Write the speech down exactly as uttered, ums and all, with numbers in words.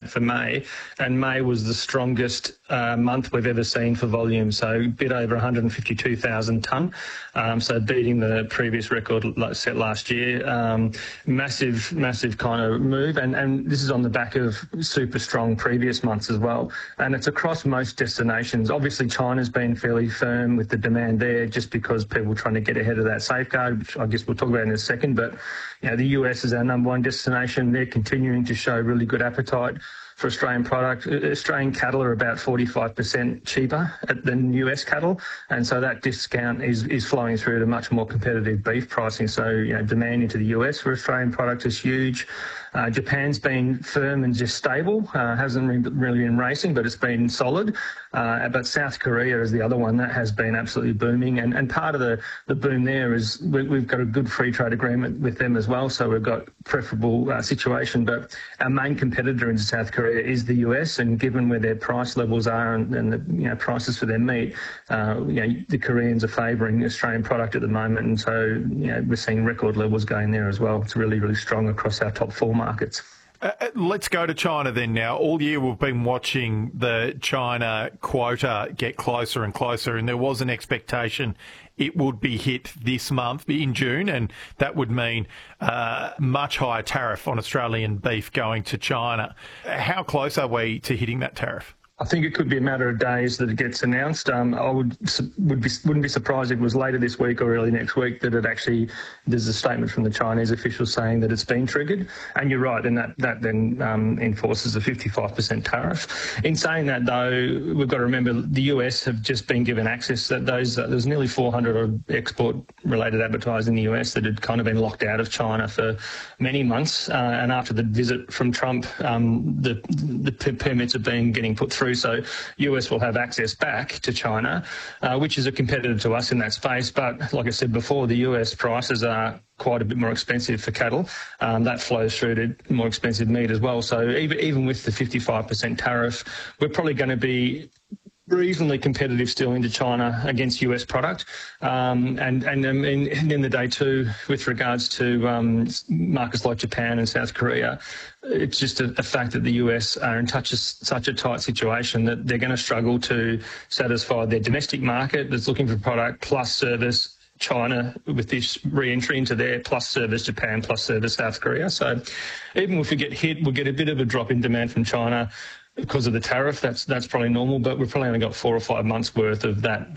for May, and May was the strongest uh, month we've ever seen for volume, so a bit over one hundred fifty-two thousand tonne, um, so beating the previous record set last year. Um, massive, massive kind of move, and, and this is on the back of super strong previous months as well, and it's across most destinations. Obviously, China's been fairly firm with the demand there just because people are trying to get ahead of that safeguard, which I guess we'll talk about in a second, but you know, the U S is our number one destination. They're continuing to show really good appetite for Australian product. Australian cattle are about forty-five percent cheaper than U S cattle, and so that discount is, is flowing through to much more competitive beef pricing. So, you know, demand into the U S for Australian product is huge. Uh, Japan's been firm and just stable, uh, hasn't really been racing, but it's been solid. Uh, but South Korea is the other one that has been absolutely booming, and, and part of the, the boom there is we, we've got a good free trade agreement with them as well, so we've got preferable uh, situation. But our main competitor in South Korea is the U S, and given where their price levels are and, and the you know prices for their meat, uh, you know the Koreans are favouring Australian product at the moment, and so you know we're seeing record levels going there as well. It's really really strong across our top four markets. Uh, let's go to China then now. All year we've been watching the China quota get closer and closer, and there was an expectation it would be hit this month in June, and that would mean uh, much higher tariff on Australian beef going to China. How close are we to hitting that tariff? I think it could be a matter of days that it gets announced. Um, I would would be wouldn't be surprised if it was later this week or early next week that it actually there's a statement from the Chinese officials saying that it's been triggered. And you're right, and that that then um, enforces a fifty-five percent tariff. In saying that, though, we've got to remember the U S have just been given access. That those uh, there's nearly four hundred export-related advertisers in the U S that had kind of been locked out of China for many months. Uh, and after the visit from Trump, um, the the permits have been getting put through. So U S will have access back to China, uh, which is a competitor to us in that space. But like I said before, the U S prices are quite a bit more expensive for cattle. Um, that flows through to more expensive meat as well. So even, even with the fifty-five percent tariff, we're probably going to be reasonably competitive still into China against U S product. Um, and and um, in, in the end of the day too, with regards to um, markets like Japan and South Korea, it's just a, a fact that the U S are in touch, such a tight situation that they're going to struggle to satisfy their domestic market that's looking for product plus service China with this re-entry into there, plus service Japan, plus service South Korea. So even if we get hit, we'll get a bit of a drop in demand from China because of the tariff. That's that's probably normal, but we've probably only got four or five months worth of that